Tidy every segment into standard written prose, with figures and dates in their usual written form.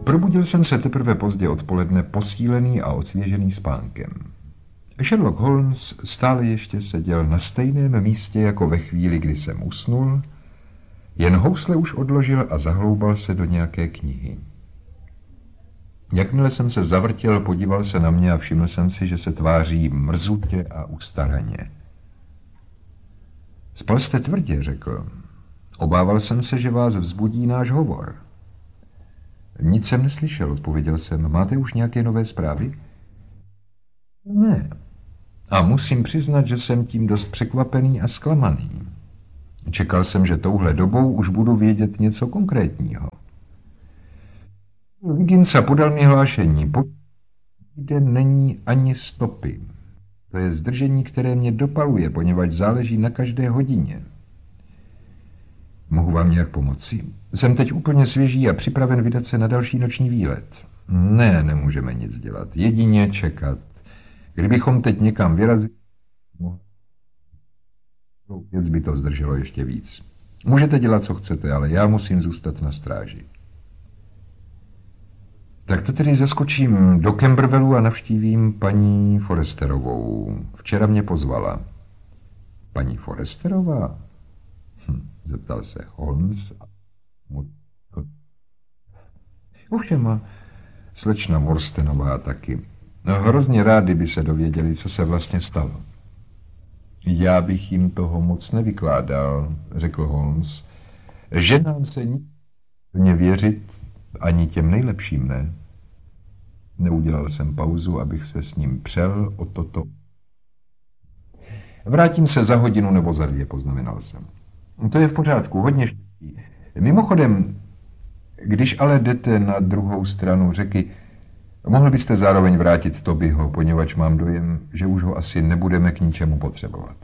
Probudil jsem se teprve pozdě odpoledne, posílený a osvěžený spánkem. Sherlock Holmes stále ještě seděl na stejném místě jako ve chvíli, kdy jsem usnul, jen housle už odložil a zahloubal se do nějaké knihy. Jakmile jsem se zavrtěl, podíval se na mě a všiml jsem si, že se tváří mrzutě a ustaraně. Spal jste tvrdě, řekl. Obával jsem se, že vás vzbudí náš hovor. Nic jsem neslyšel, odpověděl jsem. Máte už nějaké nové zprávy? Ne. A musím přiznat, že jsem tím dost překvapený a zklamaný. Čekal jsem, že touhle dobou už budu vědět něco konkrétního. Vigginsa podal mi hlášení. Kde není ani stopy. To je zdržení, které mě dopaluje, poněvadž záleží na každé hodině. Mohu vám nějak pomoci? Jsem teď úplně svěží a připraven vydat se na další noční výlet. Ne, nemůžeme nic dělat. Jedině čekat. Kdybychom teď někam vyrazili, věc by to zdrželo ještě víc. Můžete dělat, co chcete, ale já musím zůstat na stráži. Tak to tedy zaskočím do Camberwellu a navštívím paní Forresterovou. Včera mě pozvala. Paní Forresterová? Zeptal se Holmes. Ovšem a slečna Morstenová taky. No, hrozně rádi by se dověděli, co se vlastně stalo. Já bych jim toho moc nevykládal, řekl Holmes. Že nám se nikdy věřit, ani těm nejlepším ne. Neudělal jsem pauzu, abych se s ním přel o toto. Vrátím se za hodinu nebo za 2, poznamenal jsem. To je v pořádku, hodně štěstí. Mimochodem, když ale jdete na druhou stranu řeky, mohl byste zároveň vrátit Tobyho, poněvadž mám dojem, že už ho asi nebudeme k ničemu potřebovat.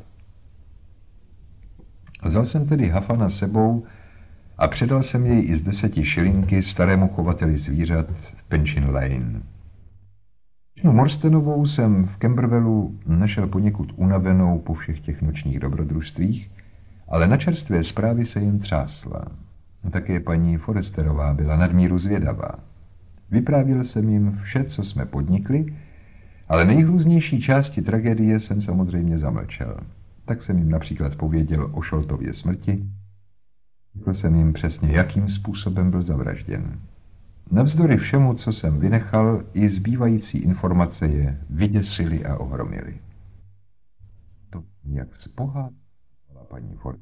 Vzal jsem tedy Hafana sebou a předal jsem jej i z 10 šilinky starému chovateli zvířat v Pinchin Lane. Morstenovou jsem v Camberwellu našel poněkud unavenou po všech těch nočních dobrodružstvích, ale na čerstvé zprávy se jen třásla. Také paní Forresterová byla nadmíru zvědavá. Vyprávěl jsem jim vše, co jsme podnikli, ale nejhrůznější části tragédie jsem samozřejmě zamlčel. Tak jsem jim například pověděl o Sholtově smrti. Řekl jsem jim přesně, jakým způsobem byl zavražděn. Navzdory všemu, co jsem vynechal, i zbývající informace je vyděsily a ohromily. To jak spohádala paní Ford.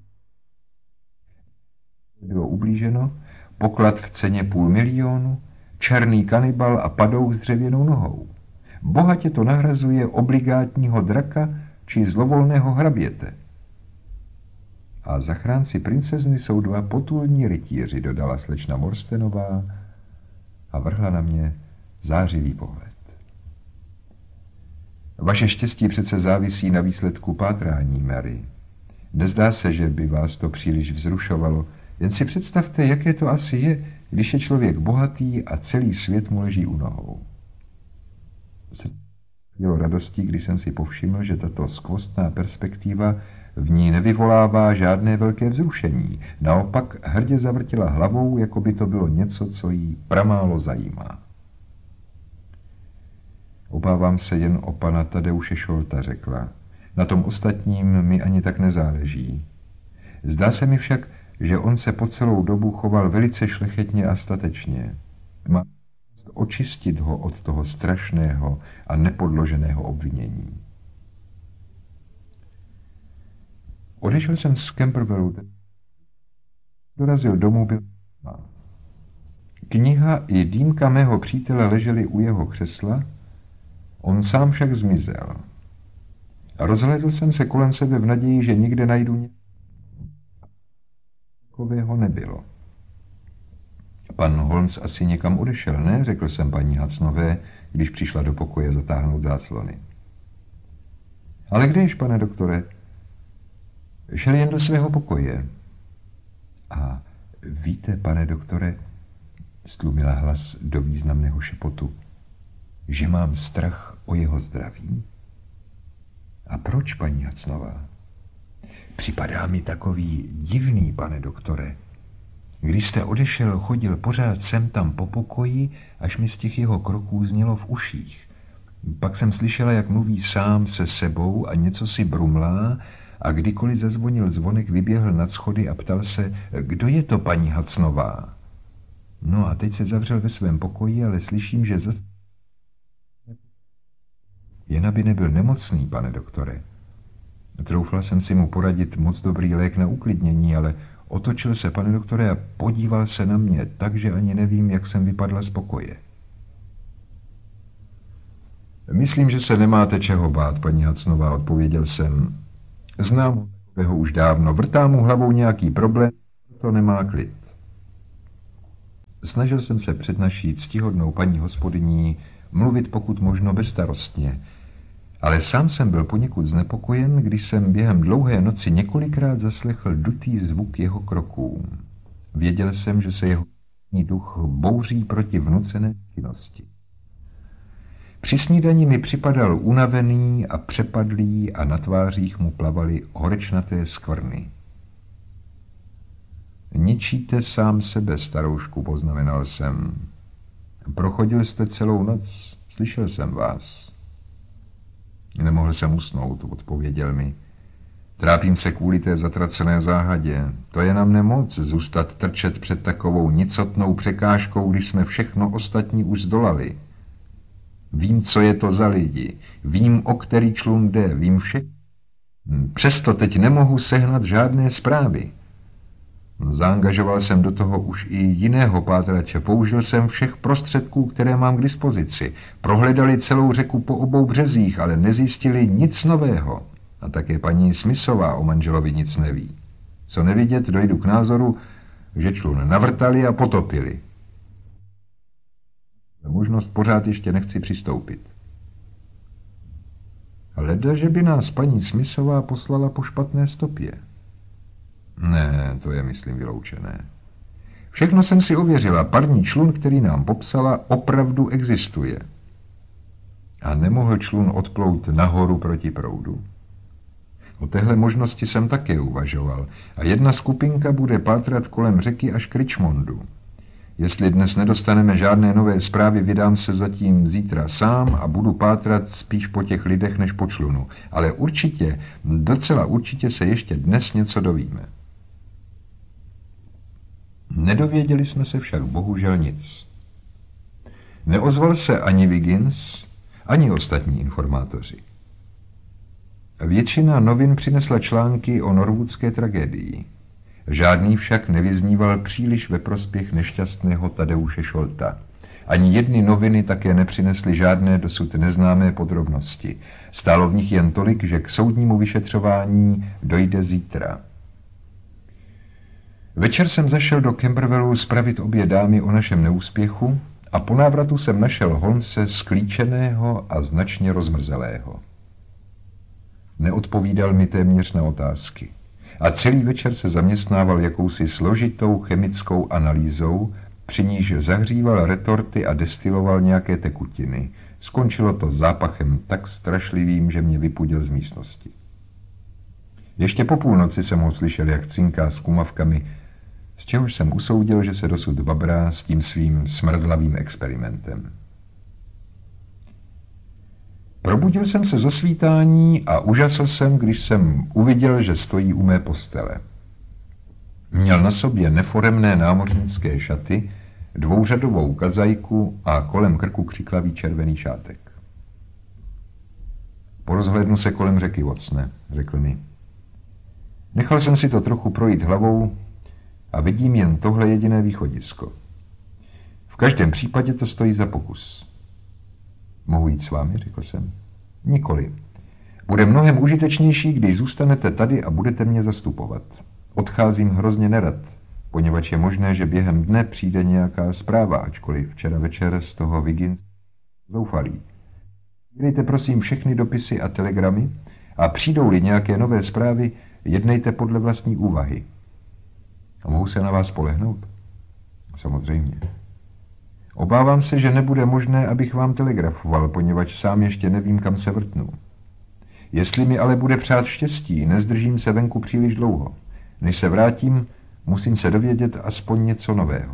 Bylo ublíženo, poklad v ceně 500 000, černý kanibal a padouch s dřevěnou nohou. Bohatě to nahrazuje obligátního draka či zlovolného hraběte. A zachránci princezny jsou 2 potulní rytíři, dodala slečna Morstenová a vrhla na mě zářivý pohled. Vaše štěstí přece závisí na výsledku pátrání, Mary. Nezdá se, že by vás to příliš vzrušovalo, jen si představte, jaké to asi je, když je člověk bohatý a celý svět mu leží u nohou. Bylo radostí, když jsem si povšiml, že tato skvostná perspektiva v ní nevyvolává žádné velké vzrušení. Naopak hrdě zavrtila hlavou, jako by to bylo něco, co jí pramálo zajímá. Obávám se jen o pana Tadeuše Sholta, řekla. Na tom ostatním mi ani tak nezáleží. Zdá se mi však, že on se po celou dobu choval velice šlechetně a statečně. Má očistit ho od toho strašného a nepodloženého obvinění. Odešel jsem z Camberwellu. Dorazil domů, byl kniha i dýmka mého přítele ležely u jeho křesla, on sám však zmizel. Rozhlédl jsem se kolem sebe v naději, že nikde najdu něco. Takového nebylo. Pan Holmes asi někam odešel, ne? Řekl jsem paní Hudsonové, když přišla do pokoje zatáhnout záclony. Ale kdež, pane doktore? Šel jen do svého pokoje. A víte, pane doktore, stlumila hlas do významného šepotu, že mám strach o jeho zdraví? A proč, paní Hudsonová? Připadá mi takový divný, pane doktore. Když jste odešel, chodil pořád sem tam po pokoji, až mi z těch jeho kroků znělo v uších. Pak jsem slyšela, jak mluví sám se sebou a něco si brumlá, a kdykoliv zazvonil zvonek, vyběhl nad schody a ptal se, kdo je to paní Hacnová. No a teď se zavřel ve svém pokoji, ale slyším, že zase... Jen aby nebyl nemocný, pane doktore. Troufla jsem si mu poradit moc dobrý lék na uklidnění, ale otočil se, pane doktore, a podíval se na mě, takže ani nevím, jak jsem vypadla z pokoje. Myslím, že se nemáte čeho bát, paní Hacnová, odpověděl jsem. Znám takového už dávno, vrtá mu hlavou nějaký problém, to nemá klid. Snažil jsem se před naší ctihodnou paní hospodyní mluvit pokud možno bezstarostně, ale sám jsem byl poněkud znepokojen, když jsem během dlouhé noci několikrát zaslechl dutý zvuk jeho kroků. Věděl jsem, že se jeho duch bouří proti vnucené činnosti. Při snídani mi připadal unavený a přepadlý a na tvářích mu plavaly horečnaté skvrny. Ničíte sám sebe, staroušku, poznamenal jsem. Prochodil jste celou noc, slyšel jsem vás. Nemohl jsem usnout, odpověděl mi. Trápím se kvůli té zatracené záhadě. To je na mne moc, zůstat trčet před takovou nicotnou překážkou, když jsme všechno ostatní už zdolali. Vím, co je to za lidi, vím, o který člun jde, vím vše. Přesto teď nemohu sehnat žádné zprávy. Zaangažoval jsem do toho už i jiného pátrače, použil jsem všech prostředků, které mám k dispozici. Prohledali celou řeku po obou březích, ale nezjistili nic nového. A také paní Smithová o manželovi nic neví. Co nevidět, dojdu k názoru, že člun navrtali a potopili. Na možnost pořád ještě nechci přistoupit. Leda, že by nás paní Smithová poslala po špatné stopě. Ne, to je, myslím, vyloučené. Všechno jsem si ověřila. Parní člun, který nám popsala, opravdu existuje. A nemohl člun odplout nahoru proti proudu? O téhle možnosti jsem také uvažoval. A jedna skupinka bude pátrat kolem řeky až k Richmondu. Jestli dnes nedostaneme žádné nové zprávy, vydám se zatím zítra sám a budu pátrat spíš po těch lidech než po člunu. Ale určitě, docela určitě se ještě dnes něco dovíme. Nedověděli jsme se však bohužel nic. Neozval se ani Wiggins, ani ostatní informátoři. Většina novin přinesla články o norwoodské tragédii. Žádný však nevyzníval příliš ve prospěch nešťastného Tadeuše Šolta. Ani jedny noviny také nepřinesly žádné dosud neznámé podrobnosti. Stálo v nich jen tolik, že k soudnímu vyšetřování dojde zítra. Večer jsem zašel do Camberwellu spravit obě dámy o našem neúspěchu a po návratu jsem našel Holmese sklíčeného a značně rozmrzelého. Neodpovídal mi téměř na otázky. A celý večer se zaměstnával jakousi složitou chemickou analýzou, při níž zahříval retorty a destiloval nějaké tekutiny. Skončilo to zápachem tak strašlivým, že mě vypudil z místnosti. Ještě po půlnoci jsem ho slyšel, jak cinká s kumavkami, z čehož jsem usoudil, že se dosud babrá s tím svým smrdlavým experimentem. Probudil jsem se za svítání a užasl jsem, když jsem uviděl, že stojí u mé postele. Měl na sobě neforemné námořnické šaty, dvouřadovou kazajku a kolem krku křiklavý červený šátek. Porozhlédnu se kolem řeky, Watsone, řekl mi. Nechal jsem si to trochu projít hlavou a vidím jen tohle jediné východisko. V každém případě to stojí za pokus. Mohu jít s vámi, řekl jsem. Nikoli. Bude mnohem užitečnější, když zůstanete tady a budete mě zastupovat. Odcházím hrozně nerad, poněvadž je možné, že během dne přijde nějaká zpráva, ačkoliv včera večer z toho Wiggins zoufalý. Dejte prosím všechny dopisy a telegramy a přijdou-li nějaké nové zprávy, jednejte podle vlastní úvahy. A mohu se na vás spolehnout? Samozřejmě. Obávám se, že nebude možné, abych vám telegrafoval, poněvadž sám ještě nevím, kam se vrtnu. Jestli mi ale bude přát štěstí, nezdržím se venku příliš dlouho. Než se vrátím, Musím se dovědět aspoň něco nového.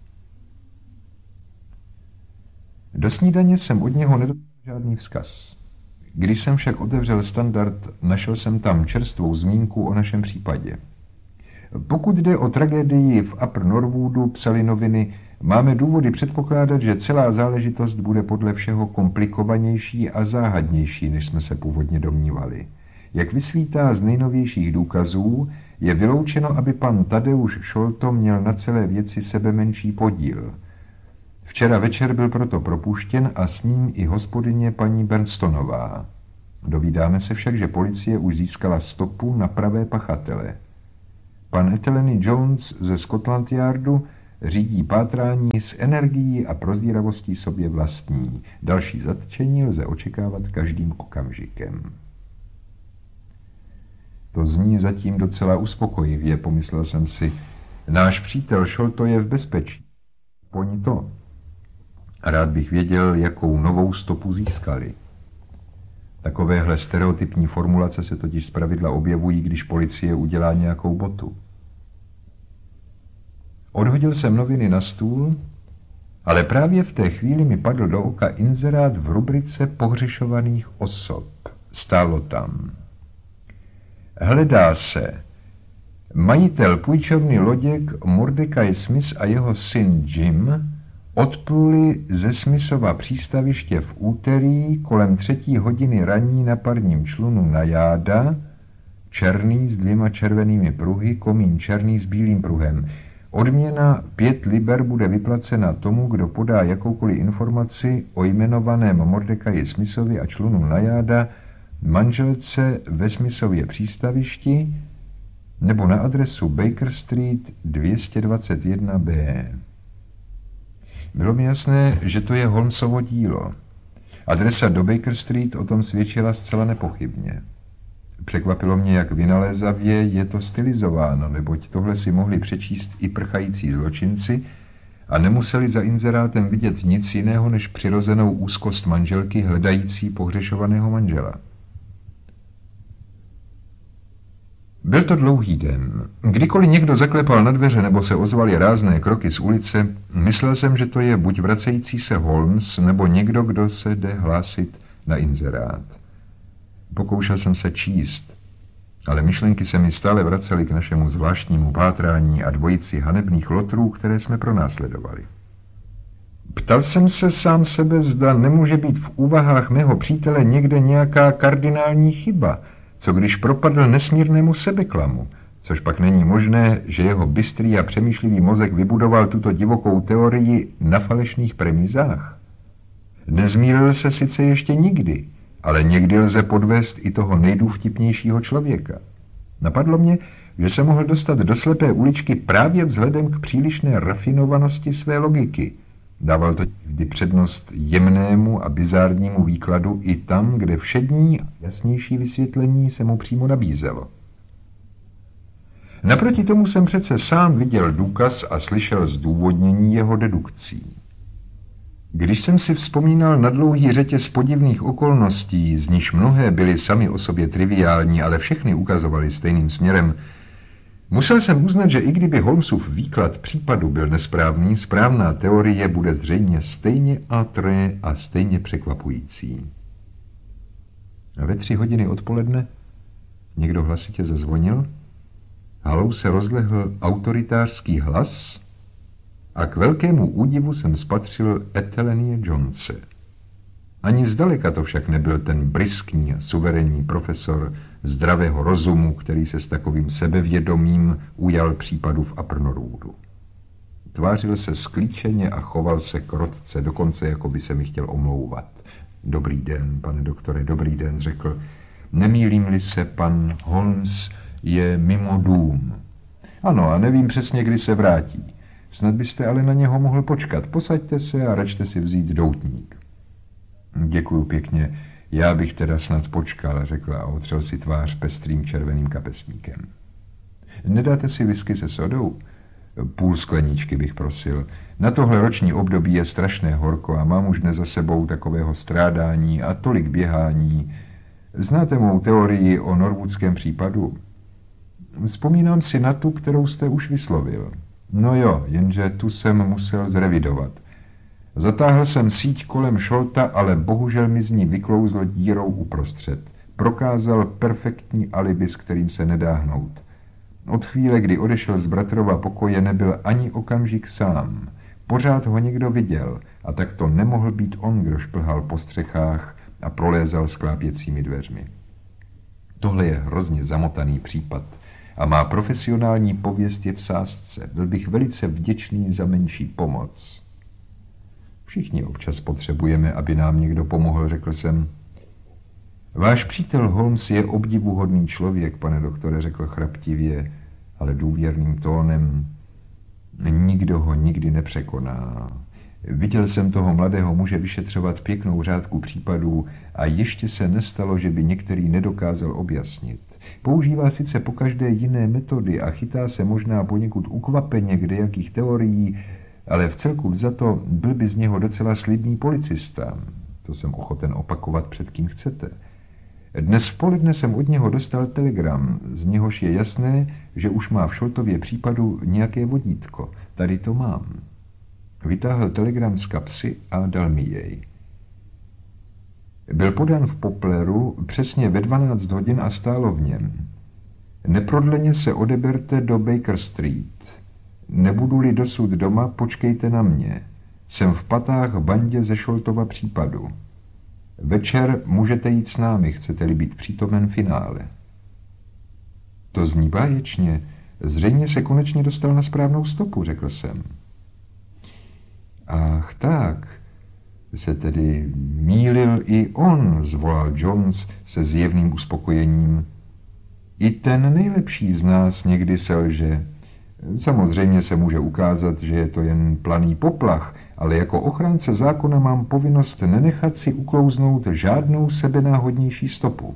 Do snídaně jsem od něho nedostal žádný vzkaz. Když jsem však otevřel Standard, našel jsem tam čerstvou zmínku o našem případě. Pokud jde o tragédii v Upper Norwoodu, psali noviny, máme důvody předpokládat, že celá záležitost bude podle všeho komplikovanější a záhadnější, než jsme se původně domnívali. Jak vysvítá z nejnovějších důkazů, je vyloučeno, aby pan Tadeusz Šolto měl na celé věci sebemenší podíl. Včera večer byl proto propuštěn a s ním i hospodyně paní Bernstonová. Dovídáme se však, že policie už získala stopu na pravé pachatele. Pan Etheleny Jones ze Scotland Yardu řídí pátrání s energií a prozíravostí sobě vlastní. Další zatčení lze očekávat každým okamžikem. To zní zatím docela uspokojivě, pomyslel jsem si. Náš přítel Šolto je v bezpečí. Poň to. Rád bych věděl, jakou novou stopu získali. Takovéhle stereotypní formulace se totiž zpravidla objevují, když policie udělá nějakou botu. Odhodil jsem noviny na stůl, ale právě v té chvíli mi padl do oka inzerát v rubrice pohřešovaných osob. Stálo tam. Hledá se majitel půjčovny loděk Mordecai Smith a jeho syn Jim odpluli ze Smithova přístaviště v úterý kolem 3. hodiny raní na parním člunu Najáda, černý s 2 červenými pruhy, komín černý s bílým pruhem. Odměna 5 liber bude vyplacena tomu, kdo podá jakoukoliv informaci o jmenovaném Mordecai Smithovi a člunu Najáda, manželce ve Smithově přístavišti nebo na adresu Baker Street 221B. Bylo mi jasné, že to je Holmesovo dílo. Adresa do Baker Street o tom svědčila zcela nepochybně. Překvapilo mě, jak vynalézavě je to stylizováno, neboť tohle si mohli přečíst i prchající zločinci a nemuseli za inzerátem vidět nic jiného než přirozenou úzkost manželky hledající pohřešovaného manžela. Byl to dlouhý den. Kdykoliv někdo zaklepal na dveře nebo se ozvaly rázné kroky z ulice, myslel jsem, že to je buď vracející se Holmes, nebo někdo, kdo se jde hlásit na inzerát. Pokoušel jsem se číst, ale myšlenky se mi stále vracely k našemu zvláštnímu pátrání a dvojici hanebných lotrů, které jsme pronásledovali. Ptal jsem se sám sebe, zda nemůže být v úvahách mého přítele někde nějaká kardinální chyba, co když propadl nesmírnému sebeklamu, což pak není možné, že jeho bystrý a přemýšlivý mozek vybudoval tuto divokou teorii na falešných premizách. Nezmýlil se sice ještě nikdy, ale někdy lze podvést i toho nejdůvtipnějšího člověka. Napadlo mě, že se mohl dostat do slepé uličky právě vzhledem k přílišné rafinovanosti své logiky. Dával to vždy přednost jemnému a bizárnímu výkladu i tam, kde všední a jasnější vysvětlení se mu přímo nabízelo. Naproti tomu jsem přece sám viděl důkaz a slyšel zdůvodnění jeho dedukcí. Když jsem si vzpomínal na dlouhý řetěz podivných okolností, z níž mnohé byly sami o sobě triviální, ale všechny ukazovaly stejným směrem, musel jsem uznat, že i kdyby Holmesův výklad případu byl nesprávný, správná teorie bude zřejmě stejně atré a stejně překvapující. A ve 3 hodiny odpoledne někdo hlasitě zazvonil, halou se rozlehl autoritářský hlas a k velkému údivu jsem spatřil Ethelenie Jonese. Ani zdaleka to však nebyl ten bryský a suverénní profesor zdravého rozumu, který se s takovým sebevědomím ujal případu v Upper Norwoodu. Tvářil se sklíčeně a choval se krotce, dokonce jako by se mi chtěl omlouvat. Dobrý den, pane doktore, dobrý den, řekl. Nemýlím-li se, pan Holmes je mimo dům. Ano, a nevím přesně, kdy se vrátí. Snad byste ale na něho mohl počkat. Posaďte se a račte si vzít doutník. Děkuju pěkně. Já bych teda snad počkal, řekla a otřel si tvář pestrým červeným kapesníkem. Nedáte si whisky se sodou? Půl skleničky bych prosil. Na tohle roční období je strašné horko a mám už dnes za sebou takového strádání a tolik běhání. Znáte mou teorii o norwoodském případu? Vzpomínám si na tu, kterou jste už vyslovil. No jo, jenže tu jsem musel zrevidovat. Zatáhl jsem síť kolem Šolta, ale bohužel mi z ní vyklouzl dírou uprostřed. Prokázal perfektní alibi, s kterým se nedá hnout. Od chvíle, kdy odešel z bratrova pokoje, nebyl ani okamžik sám. Pořád ho někdo viděl a tak to nemohl být on, kdo šplhal po střechách a prolézal sklápěcími dveřmi. Tohle je hrozně zamotaný případ a má profesionální pověst je v sázce. Byl bych velice vděčný za menší pomoc. Všichni občas potřebujeme, aby nám někdo pomohl, řekl jsem. Váš přítel Holmes je obdivuhodný člověk, pane doktore, řekl chraptivě, ale důvěrným tónem. Nikdo ho nikdy nepřekoná. Viděl jsem toho mladého muže vyšetřovat pěknou řádku případů a ještě se nestalo, že by některý nedokázal objasnit. Používá sice pokaždé jiné metody a chytá se možná poněkud ukvapeně kdejakých teorií, ale vcelku vzato byl by z něho docela slibný policista. To jsem ochoten opakovat před kým chcete. Dnes v poledne jsem od něho dostal telegram, z něhož je jasné, že už má v Šoltově případu nějaké vodítko. Tady to mám. Vytáhl telegram z kapsy a dal mi jej. Byl podán v Popleru přesně ve 12 hodin a stálo v něm. Neprodleně se odeberte do Baker Street. Nebudu-li dosud doma, počkejte na mě. Jsem v patách v bandě ze Šoltova případu. Večer můžete jít s námi, chcete-li být přítomen finále. To zní báječně. Zřejmě se konečně dostal na správnou stopu, řekl jsem. Ach tak, se tedy mýlil i on, zvolal Jones se zjevným uspokojením. I ten nejlepší z nás někdy selže. Samozřejmě se může ukázat, že je to jen planý poplach, ale jako ochránce zákona mám povinnost nenechat si uklouznout žádnou sebenáhodnější stopu.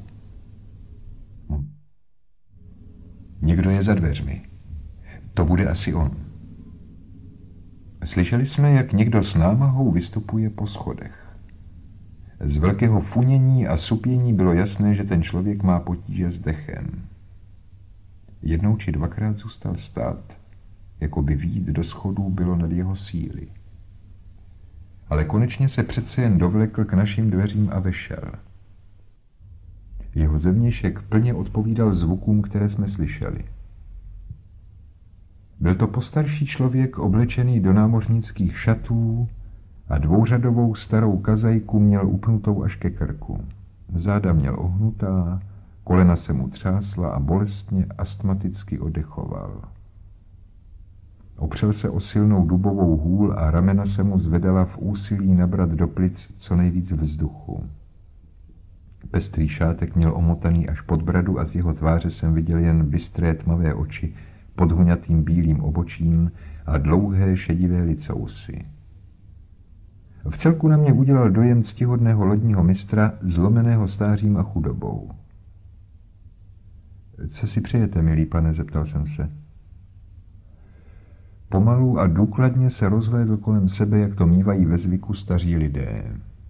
Někdo je za dveřmi. To bude asi on. Slyšeli jsme, jak někdo s námahou vystupuje po schodech. Z velkého funění a supění bylo jasné, že ten člověk má potíže s dechem. Jednou či dvakrát zůstal stát, jako by vyjít do schodů bylo nad jeho síly. Ale konečně se přece jen dovlekl k našim dveřím a vešel. Jeho zevnějšek plně odpovídal zvukům, které jsme slyšeli. Byl to postarší člověk oblečený do námořnických šatů a dvouřadovou starou kazajku měl upnutou až ke krku. Záda měl ohnutá, kolena se mu třásla a bolestně astmaticky oddechoval. Opřel se o silnou dubovou hůl a ramena se mu zvedala v úsilí nabrat do plic co nejvíc vzduchu. Pestrý šátek měl omotaný až pod bradu a z jeho tváře jsem viděl jen bystré tmavé oči pod huňatým bílým obočím a dlouhé šedivé licousy. V celku na mě udělal dojem ctihodného lodního mistra, zlomeného stářím a chudobou. Co si přejete, milý pane, zeptal jsem se. Pomalu a důkladně se rozhlédl kolem sebe, jak to mívají ve zvyku staří lidé.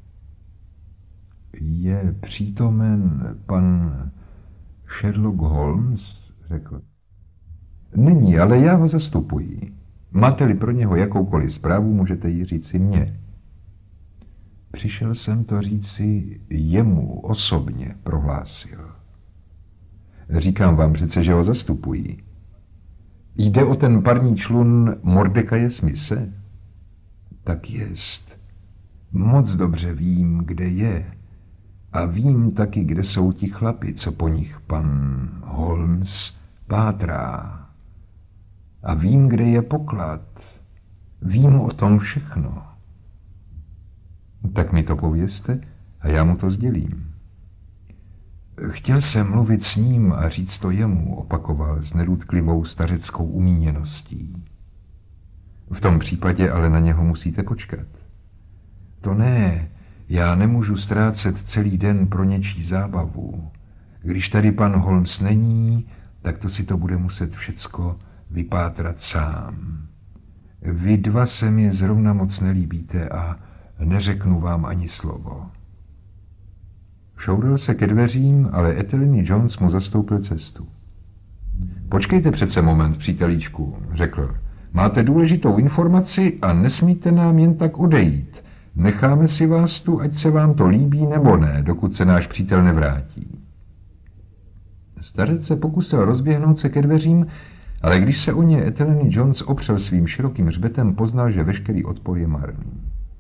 Je přítomen pan Sherlock Holmes, řekl. Není, ale já ho zastupuji. Máte-li pro něho jakoukoliv zprávu, můžete ji říci mně. Přišel jsem to říci jemu osobně, prohlásil. Říkám vám přece, že ho zastupuji. Jde o ten parní člun Mordekaje Smise? Tak jest. Moc dobře vím, kde je. A vím taky, kde jsou ti chlapi, co po nich pan Holmes pátrá. A vím, kde je poklad. Vím o tom všechno. Tak mi to povězte a já mu to sdělím. Chtěl jsem mluvit s ním a říct to jemu, opakoval s nerůdklivou stařeckou umíněností. V tom případě ale na něho musíte počkat. To ne, já nemůžu ztrácet celý den pro něčí zábavu. Když tady pan Holmes není, tak to si to bude muset všecko vypátrat sám. Vy dva se mi zrovna moc nelíbíte a neřeknu vám ani slovo. Šouril se ke dveřím, ale Etheliny Jones mu zastoupil cestu. Počkejte přece moment, přítelíčku, řekl. Máte důležitou informaci a nesmíte nám jen tak odejít. Necháme si vás tu, ať se vám to líbí nebo ne, dokud se náš přítel nevrátí. Starec se pokusil rozběhnout se ke dveřím, ale když se o ně Etheleny Jones opřel svým širokým hřbetem, poznal, že veškerý odpor je marný.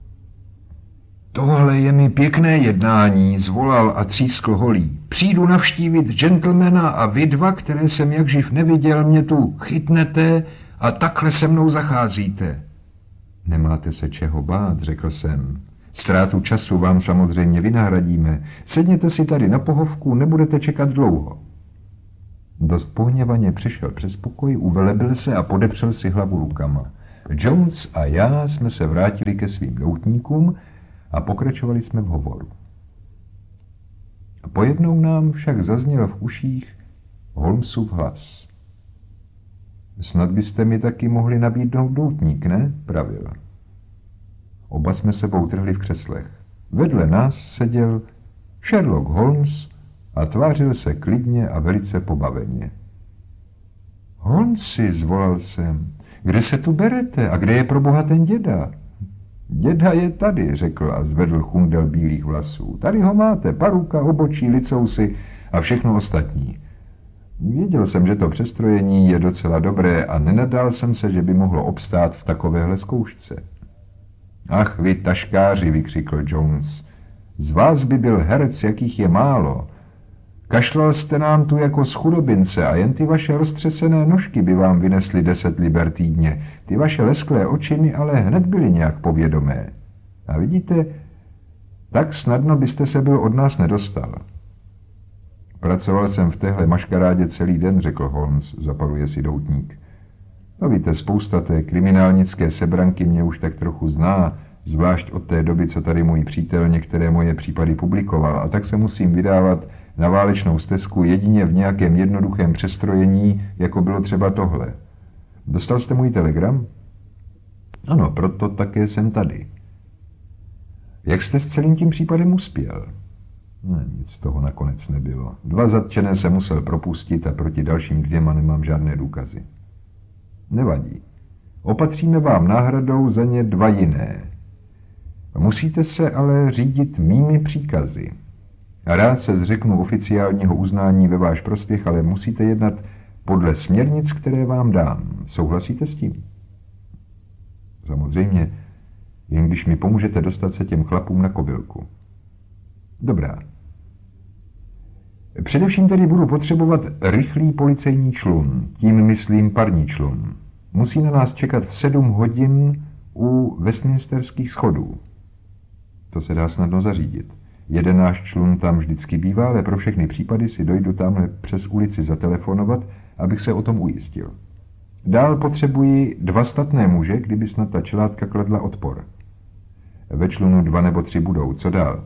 Tohle je mi pěkné jednání, zvolal a třískl holí. Přijdu navštívit gentlemana a vy dva, které jsem jak živ neviděl, mě tu chytnete a takhle se mnou zacházíte. Nemáte se čeho bát, řekl jsem. Ztrátu času vám samozřejmě vynahradíme. Sedněte si tady na pohovku, nebudete čekat dlouho. Dost pohněvaně přešel přes pokoj, uvelebil se a podepřel si hlavu rukama. Jones a já jsme se vrátili ke svým doutníkům a pokračovali jsme v hovoru. Pojednou nám však zazněl v uších Holmesův hlas. Snad byste mi taky mohli nabídnout doutník, ne? Pravil. Oba jsme sebou trhli v křeslech. Vedle nás seděl Sherlock Holmes a tvářil se klidně a velice pobaveně. Holmesi, zvolal jsem, kde se tu berete a kde je proboha ten děda? Děda je tady, řekl a zvedl chundel bílých vlasů. Tady ho máte, paruka, obočí, licousy a všechno ostatní. Věděl jsem, že to přestrojení je docela dobré a nenadal jsem se, že by mohlo obstát v takovéhle zkoušce. Ach, vy taškáři, vykřikl Jones. Z vás by byl herec, jakých je málo. Kašlal jste nám tu jako z chudobince a jen ty vaše roztřesené nožky by vám vynesly 10 liber týdně. Ty vaše lesklé oči mi ale hned byly nějak povědomé. A vidíte, tak snadno byste se byl od nás nedostal. Pracoval jsem v téhle maškarádě celý den, řekl Holmes, zapaluje si doutník. No víte, spousta té kriminálnické sebranky mě už tak trochu zná, zvlášť od té doby, co tady můj přítel některé moje případy publikoval, a tak se musím vydávat na válečnou stezku jedině v nějakém jednoduchém přestrojení, jako bylo třeba tohle. Dostal jste můj telegram? Ano, proto také jsem tady. Jak jste s celým tím případem uspěl? Ne, nic z toho nakonec nebylo. 2 zatčené se musel propustit a proti dalším 2 nemám žádné důkazy. Nevadí. Opatříme vám náhradou za ně 2 jiné. Musíte se ale řídit mými příkazy. A rád se zřeknu oficiálního uznání ve váš prospěch, ale musíte jednat podle směrnic, které vám dám. Souhlasíte s tím? Samozřejmě, jen když mi pomůžete dostat se těm chlapům na kobylku. Dobrá. Především tedy budu potřebovat rychlý policejní člun, tím myslím parní člun. Musí na nás čekat v 7 hodin u Westminsterských schodů. To se dá snadno zařídit. Jeden náš člun tam vždycky bývá, ale pro všechny případy si dojdu tamhle přes ulici zatelefonovat, abych se o tom ujistil. Dál potřebuji 2 statné muže, kdyby snad ta čelátka kladla odpor. Ve člunu 2 nebo 3 budou, co dál?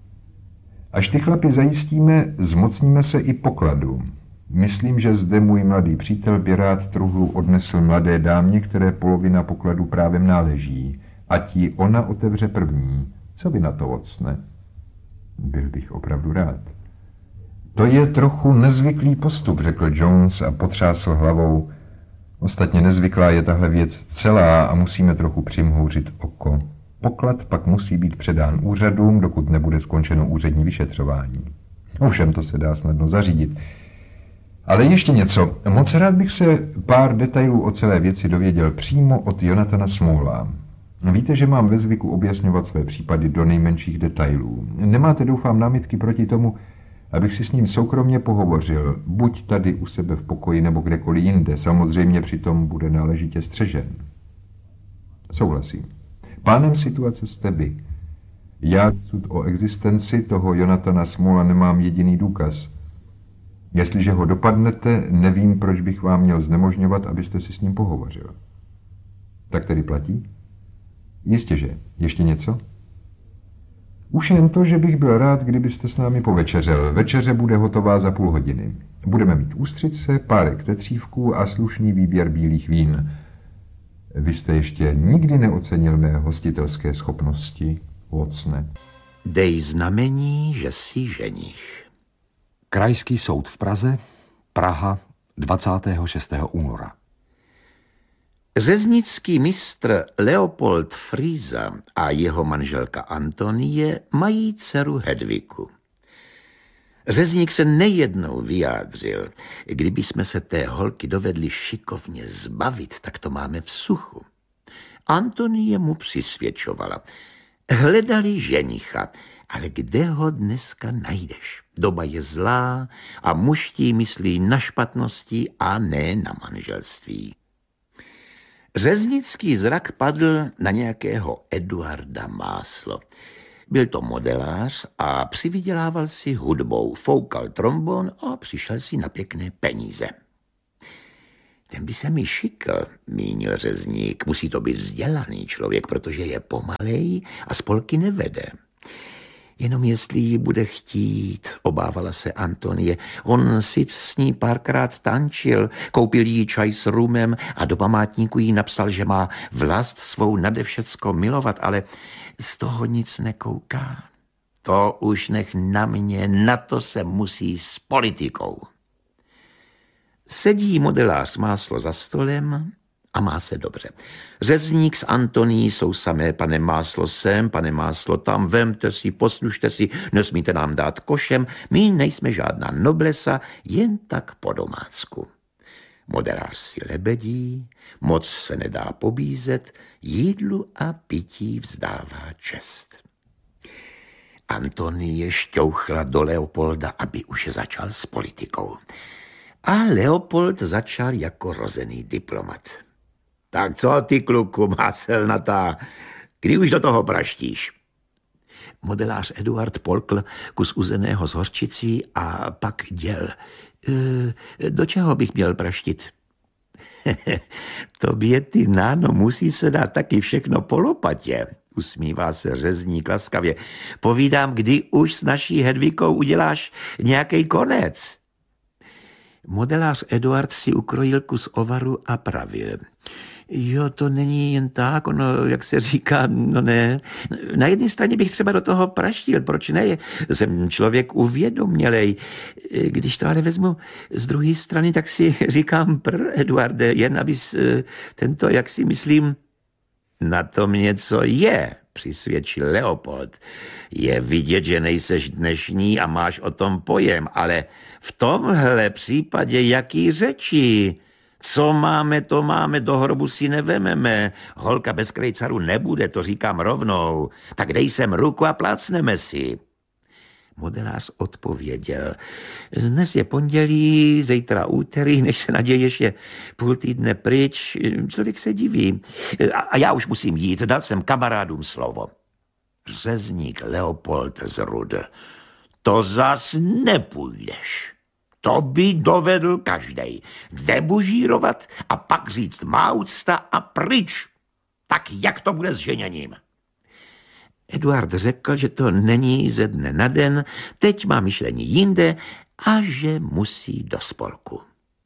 Až ty chlapy zajistíme, zmocníme se i pokladu. Myslím, že zde můj mladý přítel by rád truhlu odnesl mladé dámě, které polovina pokladu právem náleží. Ať ji ona otevře první. Co vy na to, Watson? Byl bych opravdu rád. To je trochu nezvyklý postup, řekl Jones a potřásl hlavou. Ostatně nezvyklá je tahle věc celá a musíme trochu přimhouřit oko. Poklad pak musí být předán úřadům, dokud nebude skončeno úřední vyšetřování. Ovšem, to se dá snadno zařídit. Ale ještě něco. Moc rád bych se pár detailů o celé věci dověděl přímo od Jonathana Smalla. Víte, že mám ve zvyku objasňovat své případy do nejmenších detailů. Nemáte, doufám, námitky proti tomu, abych si s ním soukromně pohovořil, buď tady u sebe v pokoji nebo kdekoliv jinde. Samozřejmě přitom bude náležitě střežen. Souhlasím. Pánem situace jste vy. Já o existenci toho Jonathana Smalla nemám jediný důkaz. Jestliže ho dopadnete, nevím, proč bych vám měl znemožňovat, abyste si s ním pohovořil. Tak tedy platí? Jistěže. Ještě něco? Už jen to, že bych byl rád, kdybyste s námi povečeřel. Večeře bude hotová za půl hodiny. Budeme mít ústřice, párek tetřívků a slušný výběr bílých vín. Vy jste ještě nikdy neocenil mé hostitelské schopnosti, Watsone. Dej znamení, že jsi ženich. Krajský soud v Praze, Praha, 26. února. Řeznický mistr Leopold Frýza a jeho manželka Antonie mají dceru Hedviku. Řezník se nejednou vyjádřil, kdyby jsme se té holky dovedli šikovně zbavit, tak to máme v suchu. Antonie mu přisvědčovala. Hledali ženicha, ale kde ho dneska najdeš? Doba je zlá a mužtí myslí na špatnosti a ne na manželství. Řeznický zrak padl na nějakého Eduarda Máslo. Byl to modelář a přivydělával si hudbou, foukal trombon a přišel si na pěkné peníze. Ten by se mi šikl, mínil řezník. Musí to být vzdělaný člověk, protože je pomalej a spolky nevede. Jenom jestli ji bude chtít, obávala se Antonie. On sic s ní párkrát tančil, koupil jí čaj s rumem a do památníku jí napsal, že má vlast svou nade všecko milovat, ale z toho nic nekouká. To už nech na mě, na to se musí s politikou. Sedí modelář Máslo za stolem a má se dobře. Řezník s Antonií jsou samé, pane Máslo sem, pane Máslo tam, vemte si, poslušte si, nesmíte nám dát košem, my nejsme žádná noblesa, jen tak po domácku. Modelář si lebedí, moc se nedá pobízet, jídlu a pití vzdává čest. Antonie šťouchla do Leopolda, aby už začal s politikou. A Leopold začal jako rozený diplomat. Tak co ty, kluku, máselnatá, kdy už do toho praštíš? Modelář Eduard polkl kus uzeného z hořčicí a pak děl. Do čeho bych měl praštit? Tobě, ty náno, musí se dát taky všechno po lopatě, usmívá se řezník laskavě. Povídám, kdy už s naší Hedvikou uděláš nějaký konec. Modelář Eduard si ukrojil kus ovaru a pravil. Jo, to není jen tak, ono, jak se říká, no ne. Na jedné straně bych třeba do toho praštil, proč ne? Jsem člověk uvědomělej. Když to ale vezmu z druhé strany, tak si říkám, Eduarde, jen abys tento, jak si myslím, na tom něco je, přisvědčil Leopold. Je vidět, že nejseš dnešní a máš o tom pojem, ale v tomhle případě jaký řeči? Co máme, to máme, do hrobu si nevememe. Holka bez krejcaru nebude, to říkám rovnou. Tak dej sem ruku a plácneme si. Modelář odpověděl. Dnes je pondělí, zítra úterý, než se naděješ, je půl týdne pryč. Člověk se diví. A já už musím jít, dal jsem kamarádům slovo. Řezník Leopold zrudl. To zas nepůjdeš. To by dovedl každej. Debužírovat a pak říct má úcta a pryč. Tak jak to bude s ženěním? Eduard řekl, že to není ze dne na den, teď má myšlení jinde a že musí do spolku.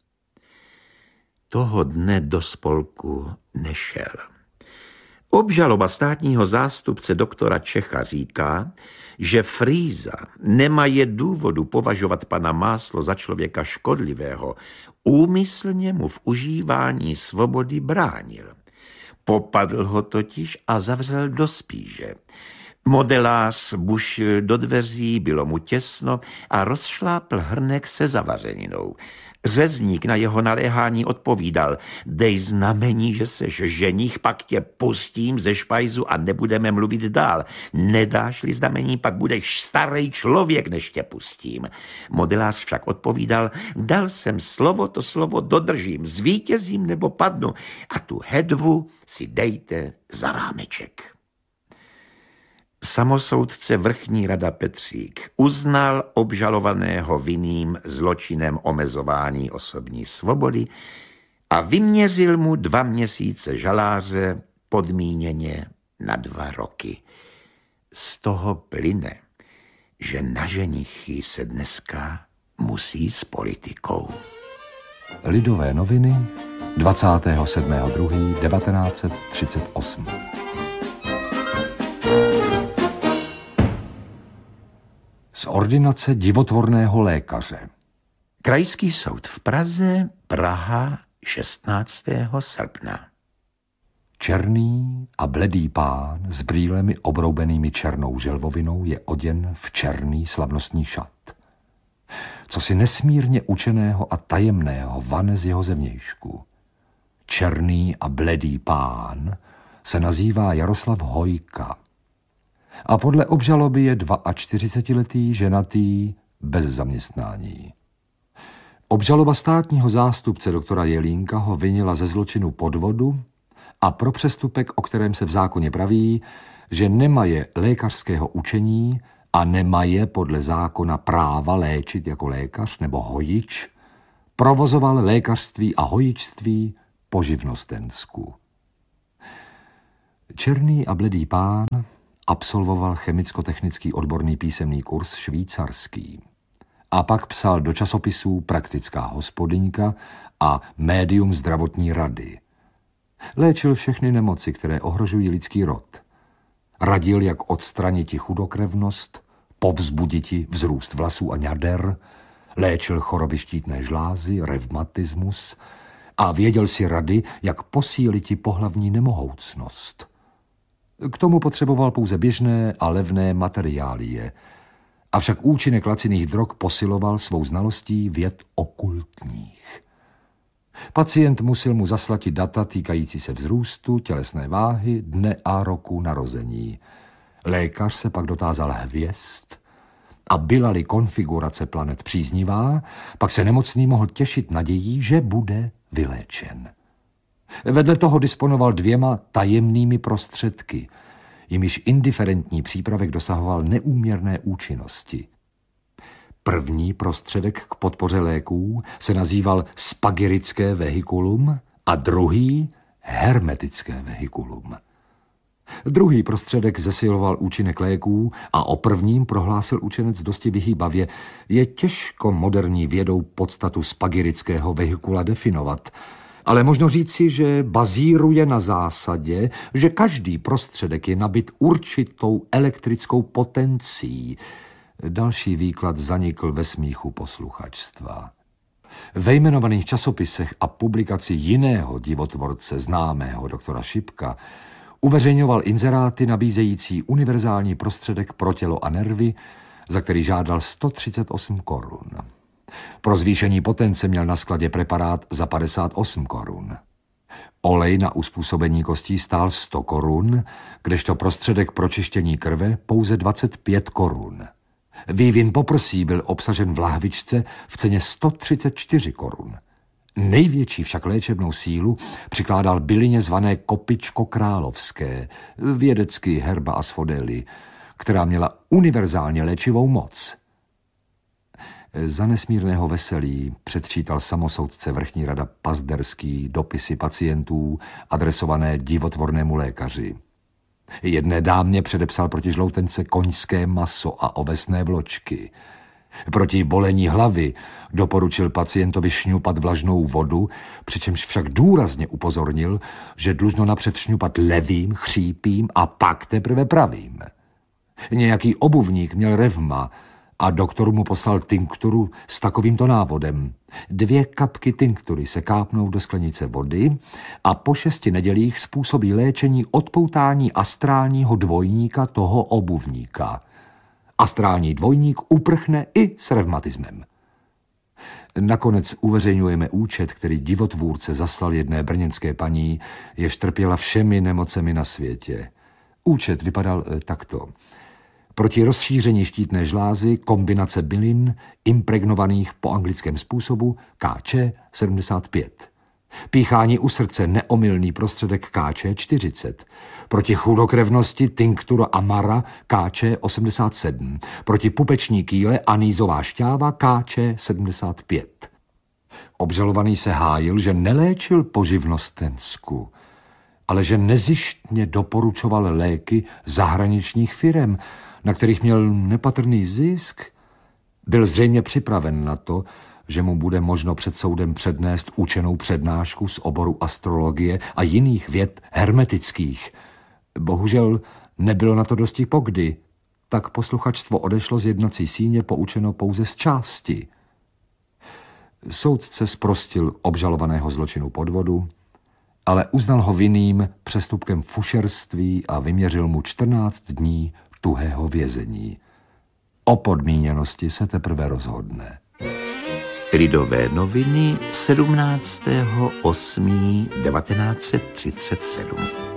Toho dne do spolku nešel. Obžaloba státního zástupce doktora Čecha říká, že Frýza nemaje důvodu považovat pana Máslo za člověka škodlivého, úmyslně mu v užívání svobody bránil. Popadl ho totiž a zavřel do spíže. Modelář bušil do dveří, bylo mu těsno a rozšlápl hrnek se zavařeninou. Řezník na jeho naléhání odpovídal, dej znamení, že seš ženich, pak tě pustím ze špajzu a nebudeme mluvit dál. Nedáš-li znamení, pak budeš starý člověk, než tě pustím. Modelář však odpovídal, dal jsem slovo, to slovo dodržím, zvítězím nebo padnu a tu Hedvu si dejte za rámeček. Samosoudce vrchní rada Petřík uznal obžalovaného vinným zločinem omezování osobní svobody a vyměřil mu 2 měsíce žaláře podmíněně na 2 roky. Z toho plyne, že na ženichy se dneska musí s politikou. Lidové noviny 27.2.1938. Z ordinace divotvorného lékaře. Krajský soud v Praze Praha 16. srpna. Černý a bledý pán s brýlemi obroubenými černou želvovinou je oděn v černý slavnostní šat. Co si nesmírně učeného a tajemného vane z jeho zevnějšku. Černý a bledý pán se nazývá Jaroslav Hojka a podle obžaloby je 42letý ženatý bez zaměstnání. Obžaloba státního zástupce doktora Jelínka ho vinila ze zločinu podvodu a pro přestupek, o kterém se v zákoně praví, že nemaje lékařského učení a nemaje podle zákona práva léčit jako lékař nebo hojič, provozoval lékařství a hojičství po živnostensku. Černý a bledý pán absolvoval chemicko-technický odborný písemný kurz švýcarský a pak psal do časopisů Praktická hospodyňka a Médium zdravotní rady. Léčil všechny nemoci, které ohrožují lidský rod. Radil, jak odstraniti chudokrevnost, povzbuditi vzrůst vlasů a ňader, léčil choroby štítné žlázy, revmatismus a věděl si rady, jak posíliti pohlavní nemohoucnost. K tomu potřeboval pouze běžné a levné materiálie, avšak účinek laciných drog posiloval svou znalostí věd okultních. Pacient musel mu zaslati data týkající se vzrůstu, tělesné váhy, dne a roku narození. Lékař se pak dotázal hvězd a byla-li konfigurace planet příznivá, pak se nemocný mohl těšit nadějí, že bude vyléčen. Vedle toho disponoval 2 tajemnými prostředky, jimiž indiferentní přípravek dosahoval neúměrné účinnosti. První prostředek k podpoře léků se nazýval spagirické vehikulum a druhý hermetické vehikulum. Druhý prostředek zesiloval účinek léků a o prvním prohlásil učenec dosti vyhýbavě: je těžko moderní vědou podstatu spagirického vehikula definovat, ale možno říci, že bazíruje na zásadě, že každý prostředek je nabit určitou elektrickou potencí. Další výklad zanikl ve smíchu posluchačstva. Ve jmenovaných časopisech a publikaci jiného divotvorce, známého doktora Šipka, uveřejňoval inzeráty nabízející univerzální prostředek pro tělo a nervy, za který žádal 138 korun. Pro zvýšení potence měl na skladě preparát za 58 korun. Olej na uspůsobení kostí stál 100 korun, kdežto prostředek pro čištění krve pouze 25 korun. Vývin poprsí byl obsažen v lahvičce v ceně 134 korun. Největší však léčebnou sílu přikládal bylině zvané kopičko královské, vědecky herba asphodeli, která měla univerzálně léčivou moc. Za nesmírného veselí předčítal samosoudce vrchní rada Pazderský dopisy pacientů adresované divotvornému lékaři. Jedné dámě předepsal proti žloutence koňské maso a ovesné vločky. Proti bolení hlavy doporučil pacientovi šňupat vlažnou vodu, přičemž však důrazně upozornil, že dlužno napřed šňupat levým, chřípým a pak teprve pravým. Nějaký obuvník měl revma a doktor mu poslal tinkturu s takovýmto návodem: 2 kapky tinktury se kápnou do sklenice vody a po 6 nedělích způsobí léčení odpoutání astrálního dvojníka toho obuvníka. Astrální dvojník uprchne i s revmatismem. Nakonec uveřejňujeme účet, který divotvůrce zaslal jedné brněnské paní, jež trpěla všemi nemocemi na světě. Účet vypadal takto: proti rozšíření štítné žlázy kombinace bylin impregnovaných po anglickém způsobu KČ 75. Píchání u srdce neomylný prostředek KČ 40. Proti chudokrevnosti tinktura amara KČ 87. Proti pupeční kýle anýzová šťáva KČ 75. Obžalovaný se hájil, že neléčil po živnostensku, ale že nezištně doporučoval léky zahraničních firem, na kterých měl nepatrný zisk. Byl zřejmě připraven na to, že mu bude možno před soudem přednést učenou přednášku z oboru astrologie a jiných věd hermetických. Bohužel nebylo na to dosti pokdy, tak posluchačstvo odešlo z jednací síně poučeno pouze z části. Soudce zprostil obžalovaného zločinu podvodu, ale uznal ho vinným přestupkem fušerství a vyměřil mu 14 dní tuhého vězení. O podmíněnosti se teprve rozhodne. Lidové noviny 17.8.1937.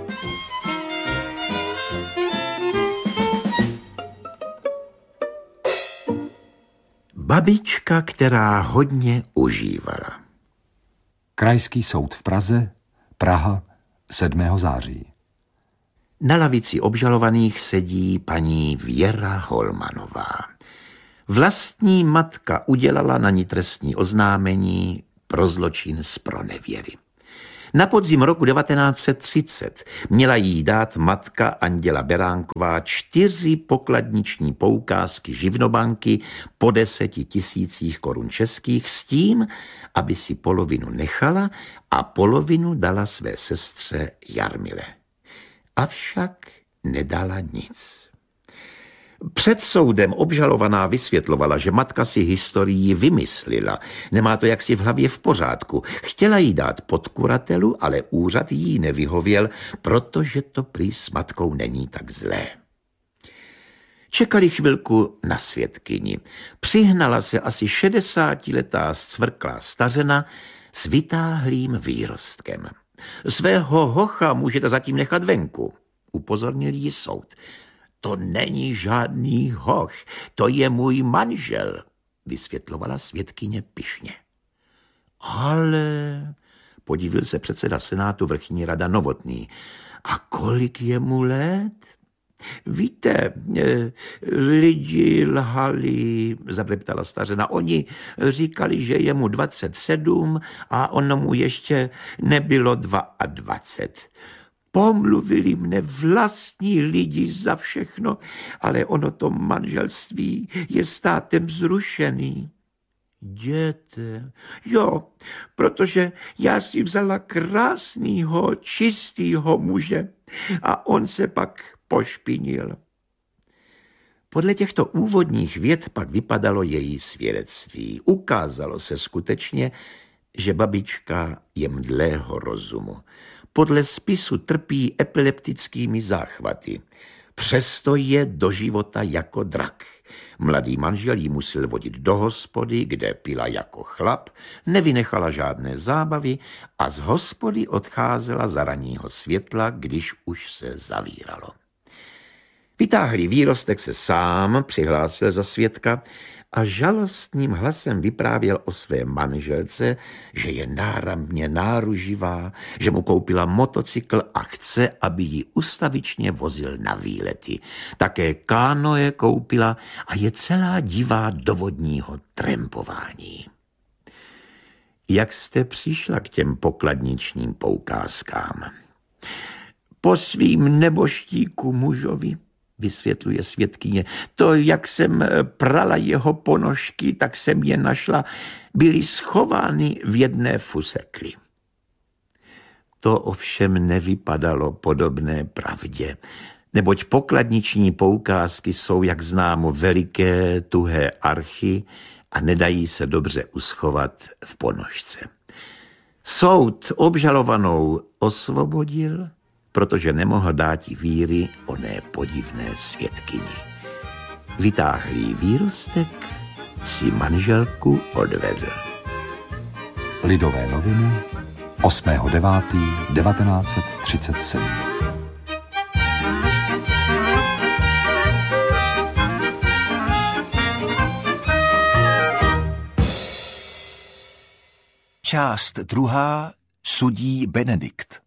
Babička, která hodně užívala. Krajský soud v Praze, Praha, 7. září. Na lavici obžalovaných sedí paní Věra Holmanová. Vlastní matka udělala na ní trestní oznámení pro zločin z pronevěry. Na podzim roku 1930 měla jí dát matka Anděla Beránková 4 pokladniční poukázky živnobanky po 10 000 korun českých s tím, aby si polovinu nechala a polovinu dala své sestře Jarmile. Avšak nedala nic. Před soudem obžalovaná vysvětlovala, že matka si historii vymyslila. Nemá to jaksi v hlavě v pořádku. Chtěla jí dát pod kuratelu, ale úřad jí nevyhověl, protože to prý s matkou není tak zlé. Čekali chvilku na svědkyni. Přihnala se asi 60letá zcvrklá stařena s vytáhlým výrostkem. Svého hocha můžete zatím nechat venku, upozornil jí soud. To není žádný hoch, to je můj manžel, vysvětlovala svědkyně pyšně. Ale, podivil se předseda senátu vrchní rada Novotný, a kolik je mu let? Víte, lidi lhali, zabreptala stařena. Oni říkali, že je mu 27 a ono mu ještě nebylo 22. Pomluvili mne vlastní lidi za všechno, ale ono to manželství je státem zrušený. Jděte. Jo, protože já si vzala krásnýho, čistýho muže a on se pak pošpinil. Podle těchto úvodních vět pak vypadalo její svědectví. Ukázalo se skutečně, že babička je mdlého rozumu. Podle spisu trpí epileptickými záchvaty. Přesto je do života jako drak. Mladý manžel jí musel vodit do hospody, kde pila jako chlap, nevynechala žádné zábavy a z hospody odcházela za ranního světla, když už se zavíralo. Vytáhlý výrostek se sám přihlásil za svědka a žalostným hlasem vyprávěl o své manželce, že je náramně náruživá, že mu koupila motocykl a chce, aby ji ustavičně vozil na výlety. Také kánoe koupila a je celá divá do vodního trempování. Jak jste přišla k těm pokladničním poukázkám? Po svým neboštíku mužovi, vysvětluje svědkyně. To, jak jsem prala jeho ponožky, tak jsem je našla, byly schovány v jedné fusekli. To ovšem nevypadalo podobné pravdě, neboť pokladniční poukázky jsou, jak známo, veliké, tuhé archy a nedají se dobře uschovat v ponožce. Soud obžalovanou osvobodil, protože nemohl dáti víry oné podivné svědkyni. Vytáhlý výrostek si manželku odvedl. Lidové noviny 8.9.1937. Část 2. Sudí Benedikt.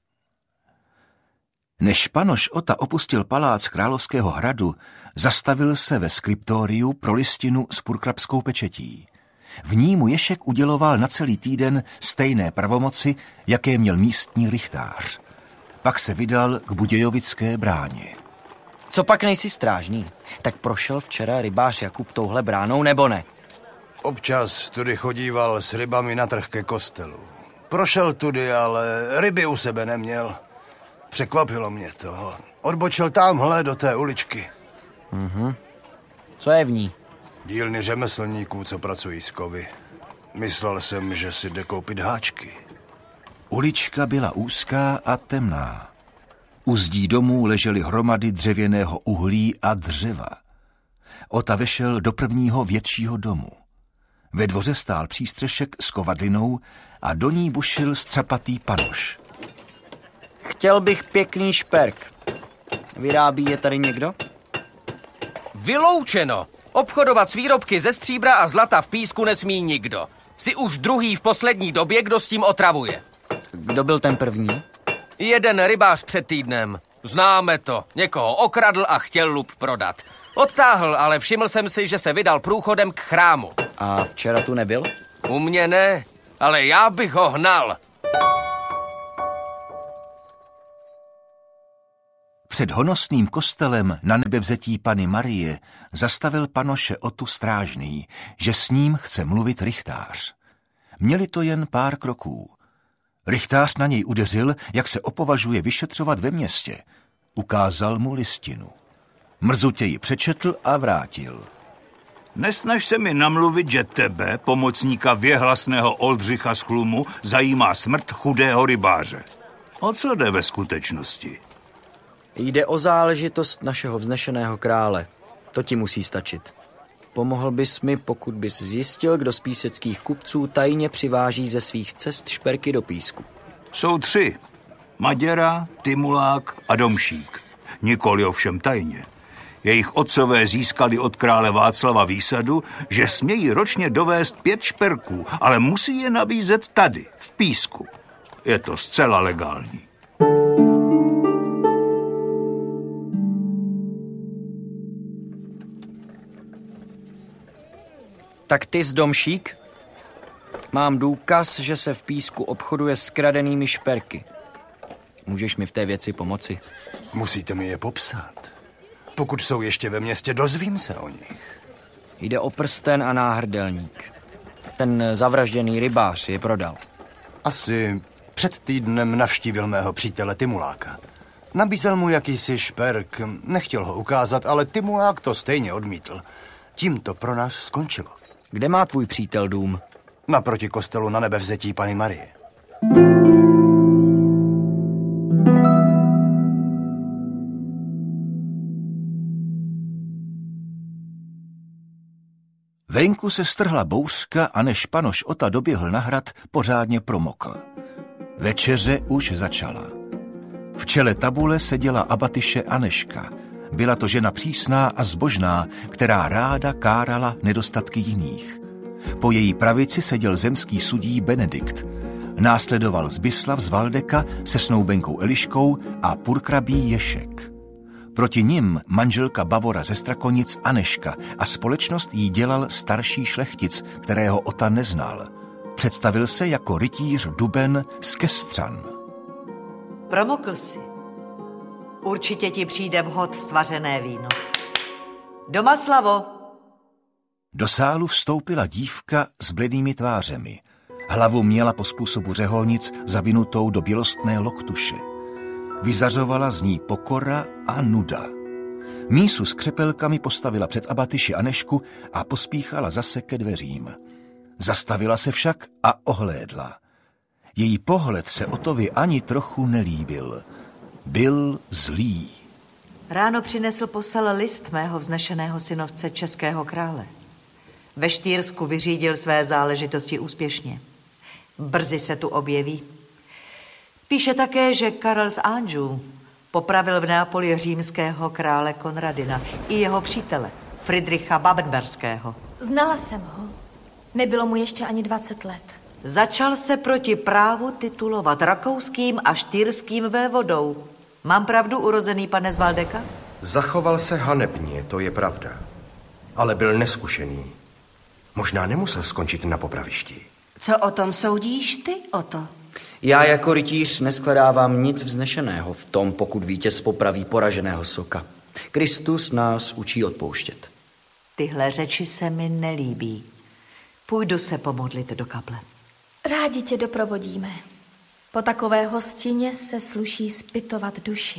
Než panoš Ota opustil palác Královského hradu, zastavil se ve skriptoriu pro listinu s purkrabskou pečetí. V ní mu Ježek uděloval na celý týden stejné pravomoci, jaké měl místní rychtář. Pak se vydal k Budějovické bráně. Co pak nejsi strážný? Tak prošel včera rybář Jakub touhle bránou, nebo ne? Občas tudy chodíval s rybami na trh ke kostelu. Prošel tudy, ale ryby u sebe neměl. Překvapilo mě to. Odbočil tamhle do té uličky. Co je v ní? Dílny řemeslníků, co pracují s kovy. Myslel jsem, že si jde koupit háčky. Ulička byla úzká a temná. U zdí domů ležely hromady dřevěného uhlí a dřeva. Ota vešel do prvního většího domu. Ve dvoře stál přístřešek s kovadlinou a do ní bušil střapatý panoš. Chtěl bych pěkný šperk. Vyrábí je tady někdo? Vyloučeno! Obchodovat s výrobky ze stříbra a zlata v písku nesmí nikdo. Jsi už druhý v poslední době, kdo s tím otravuje. Kdo byl ten první? Jeden rybář před týdnem. Známe to. Někoho okradl a chtěl lup prodat. Odtáhl, ale všiml jsem si, že se vydal průchodem k chrámu. A včera tu nebyl? U mě ne, ale já bych ho hnal. Před honosným kostelem na nebevzetí Panny Marie zastavil panoše Otu strážný, že s ním chce mluvit rychtář. Měli to jen pár kroků. Rychtář na něj udeřil, jak se opovažuje vyšetřovat ve městě. Ukázal mu listinu. Mrzutě ji přečetl a vrátil. Nesnaž se mi namluvit, že tebe, pomocníka věhlasného Oldřicha z Chlumu, zajímá smrt chudého rybáře. O co jde ve skutečnosti? Jde o záležitost našeho vznešeného krále. To ti musí stačit. Pomohl bys mi, pokud bys zjistil, kdo z píseckých kupců tajně přiváží ze svých cest šperky do písku. Jsou 3. Maděra, Timulák a Domšík. Nikoli ovšem tajně. Jejich otcové získali od krále Václava výsadu, že smějí ročně dovést 5 šperků, ale musí je nabízet tady, v písku. Je to zcela legální. Tak ty z Domšík? Mám důkaz, že se v písku obchoduje s kradenými šperky. Můžeš mi v té věci pomoci? Musíte mi je popsat. Pokud jsou ještě ve městě, dozvím se o nich. Jde o prsten a náhrdelník. Ten zavražděný rybář je prodal. Asi před týdnem navštívil mého přítele Timuláka. Nabízel mu jakýsi šperk, nechtěl ho ukázat, ale Timulák to stejně odmítl. Tím to pro nás skončilo. Kde má tvůj přítel dům? Naproti kostelu na nebevzetí Panny Marie. Venku se strhla bouřka a než panoš Ota doběhl na hrad, pořádně promokl. Večeře už začala. V čele tabule seděla abatyše Aneška. Byla to žena přísná a zbožná, která ráda kárala nedostatky jiných. Po její pravici seděl zemský sudí Benedikt. Následoval Zbyslav z Valdeka se snoubenkou Eliškou a purkrabí Ješek. Proti nim manželka Bavora ze Strakonic Aneška a společnost jí dělal starší šlechtic, kterého Ota neznal. Představil se jako rytíř Duben z Kestřan. Promokl jsi. Určitě ti přijde vhod svařené víno. Domaslavo! Do sálu vstoupila dívka s bledými tvářemi. Hlavu měla po způsobu řeholnic zavinutou do bělostné loktuše. Vyzařovala z ní pokora a nuda. Mísu s křepelkami postavila před abatyši Anešku a pospíchala zase ke dveřím. Zastavila se však a ohlédla. Její pohled se Otovi ani trochu nelíbil. Byl zlý. Ráno přinesl posel list mého vznešeného synovce českého krále. Ve Štýrsku vyřídil své záležitosti úspěšně. Brzy se tu objeví. Píše také, že Karel z Anjou popravil v Neapoli římského krále Konradina i jeho přítele, Fridricha Babenberského. Znala jsem ho. Nebylo mu ještě ani 20 let. Začal se proti právu titulovat rakouským a štýrským vévodou. Mám pravdu, urozený pane z Valdeka? Zachoval se hanebně, to je pravda. Ale byl neskušený. Možná nemusel skončit na popravišti. Co o tom soudíš ty, Oto? Já jako rytíř neskladávám nic vznešeného v tom, pokud vítěz popraví poraženého soka. Kristus nás učí odpouštět. Tyhle řeči se mi nelíbí. Půjdu se pomodlit do kaple. Rádi tě doprovodíme. Po takové hostině se sluší zpytovat duši.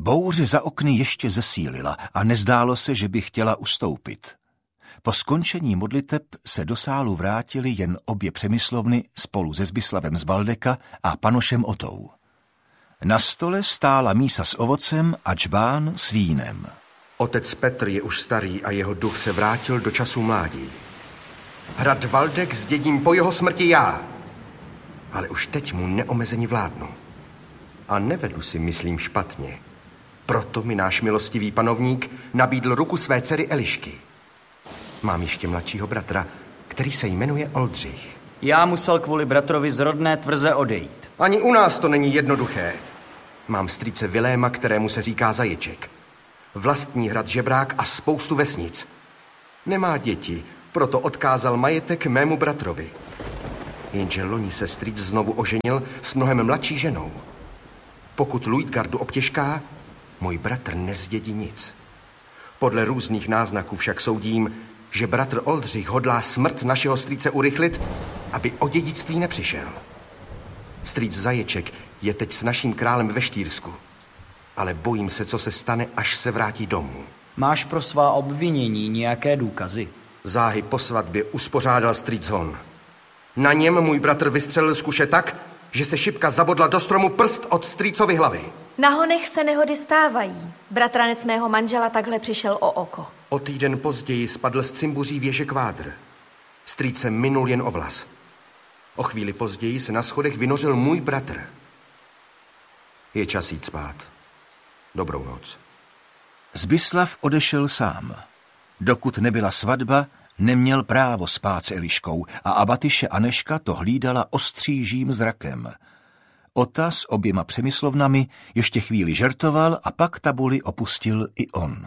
Bouře za okny ještě zesílila a nezdálo se, že by chtěla ustoupit. Po skončení modliteb se do sálu vrátili jen obě Přemyslovny spolu se Zbyslavem z Baldeka a panošem Otou. Na stole stála mísa s ovocem a džbán s vínem. Otec Petr je už starý a jeho duch se vrátil do času mládí. Hrad Valdek zdědím po jeho smrti já, ale už teď mu neomezeně vládnu. A nevedu si, myslím, špatně. Proto mi náš milostivý panovník nabídl ruku své dcery Elišky. Mám ještě mladšího bratra, který se jmenuje Oldřich. Já musel kvůli bratrovi z rodné tvrze odejít. Ani u nás to není jednoduché. Mám strýce Viléma, kterému se říká Zaječek. Vlastní hrad Žebrák a spoustu vesnic. Nemá děti, proto odkázal majetek mému bratrovi. Jenže loni se strýc znovu oženil s mnohem mladší ženou. Pokud Luitgardu obtěžká, můj bratr nezdědí nic. Podle různých náznaků však soudím, že bratr Oldřich hodlá smrt našeho strýce urychlit, aby o dědictví nepřišel. Strýc Zaječek je teď s naším králem ve Štýrsku, ale bojím se, co se stane, až se vrátí domů. Máš pro svá obvinění nějaké důkazy? Záhy po svatbě uspořádal strýc hon. Na něm můj bratr vystřelil z kuše tak, že se šipka zabodla do stromu prst od strýcovy hlavy. Na honech se nehody stávají. Bratranec mého manžela takhle přišel o oko. O týden později spadl z cimbuří věže Kvádr. Strýc se minul jen o vlas. O chvíli později se na schodech vynořil můj bratr. Je čas jít spát. Dobrou noc. Zbyslav odešel sám. Dokud nebyla svatba, neměl právo spát s Eliškou a abatyše Aneška to hlídala ostřížím zrakem. Ota s oběma Přemyslovnami ještě chvíli žertoval a pak tabuli opustil i on.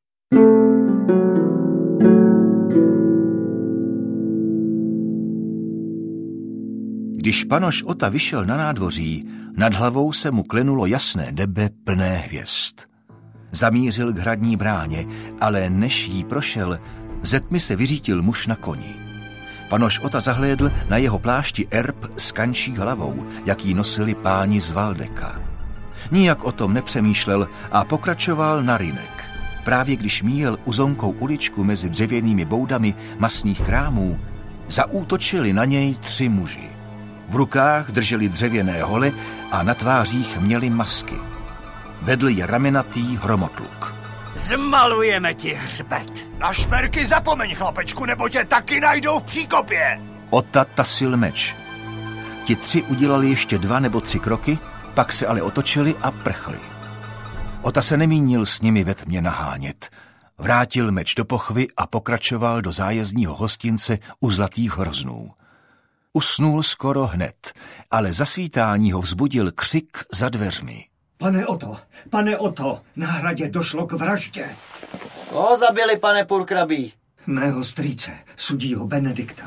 Když panoš Ota vyšel na nádvoří, nad hlavou se mu klenulo jasné nebe plné hvězd. Zamířil k hradní bráně, ale než jí prošel, ze tmy se vyřítil muž na koni. Panoš Ota zahlédl na jeho plášti erb s kančí hlavou, jaký nosili páni z Valdeka. Nijak o tom nepřemýšlel a pokračoval na rynek. Právě když míjel uzonkou uličku mezi dřevěnými boudami masných krámů, zaútočili na něj 3 muži. V rukách drželi dřevěné hole a na tvářích měli masky. Vedl je ramenatý hromotluk. Zmalujeme ti hřbet. Na šperky zapomeň, chlapečku, nebo tě taky najdou v příkopě. Ota tasil meč. Ti 3 udělali ještě 2 nebo 3 kroky, pak se ale otočili a prchli. Ota se nemínil s nimi ve tmě nahánět. Vrátil meč do pochvy a pokračoval do zájezdního hostince u Zlatých hroznů. Usnul skoro hned, ale zasvítání ho vzbudil křik za dveřmi. Pane Oto, na hradě došlo k vraždě. Koho zabili, pane purkrabí? Mého strýce, sudího Benedikta.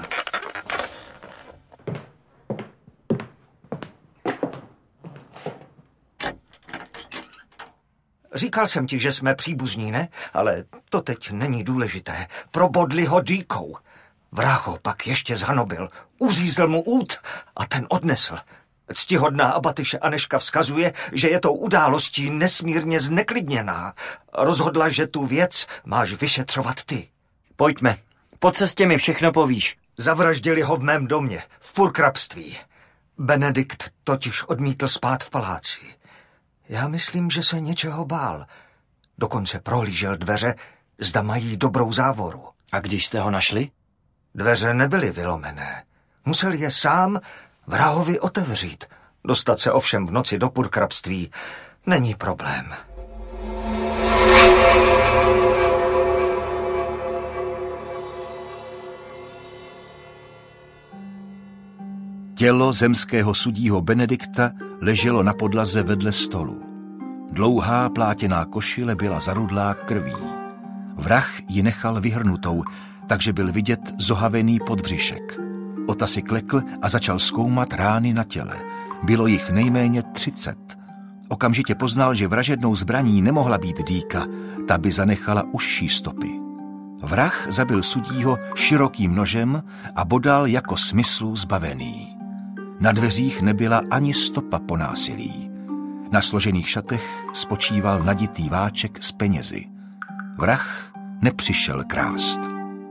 Říkal jsem ti, že jsme příbuzní, ne? Ale to teď není důležité. Probodli ho dýkou. Vrah ho pak ještě zhanobil. Uřízl mu út a ten odnesl. Ctihodná abatyše Aneška vzkazuje, že je tou událostí nesmírně zneklidněná. Rozhodla, že tu věc máš vyšetřovat ty. Pojďme. Po cestě mi všechno povíš. Zavraždili ho v mém domě, v purkrabství. Benedikt totiž odmítl spát v paláci. Já myslím, že se něčeho bál. Dokonce prohlížel dveře, zda mají dobrou závoru. A když jste ho našli? Dveře nebyly vylomené. Musel je sám vrahovi otevřít. Dostat se ovšem v noci do purkrabství není problém. Tělo zemského sudího Benedikta leželo na podlaze vedle stolu. Dlouhá plátěná košile byla zarudlá krví. Vrah ji nechal vyhrnutou, takže byl vidět zohavený podbřišek. Ota si klekl a začal zkoumat rány na těle. Bylo jich nejméně 30. Okamžitě poznal, že vražednou zbraní nemohla být dýka, ta by zanechala užší stopy. Vrah zabil sudího širokým nožem a bodal jako smyslu zbavený. Na dveřích nebyla ani stopa po násilí. Na složených šatech spočíval naditý váček s penězi. Vrah nepřišel krást.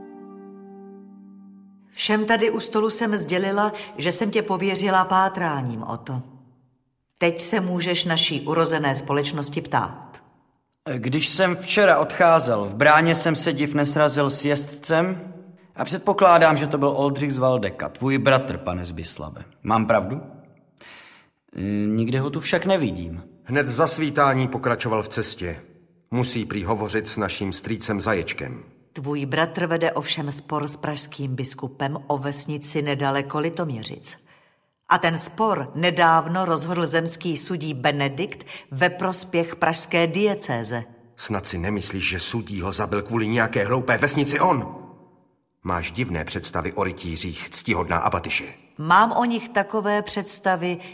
Všem tady u stolu jsem sdělila, že jsem tě pověřila pátráním o to. Teď se můžeš naší urozené společnosti ptát. Když jsem včera odcházel, v bráně jsem se div nesrazil s jezdcem a předpokládám, že to byl Oldřich z Valdeka, tvůj bratr, pane Zbyslave. Mám pravdu? Nikde ho tu však nevidím. Hned za svítání pokračoval v cestě. Musí prý hovořit s naším strýcem Zaječkem. Tvůj bratr vede ovšem spor s pražským biskupem o vesnici nedaleko Litoměřic. A ten spor nedávno rozhodl zemský sudí Benedikt ve prospěch pražské diecéze. Snad si nemyslíš, že sudí ho zabil kvůli nějaké hloupé vesnici on? Máš divné představy o rytířích, ctihodná Abatyši. Mám o nich takové představy,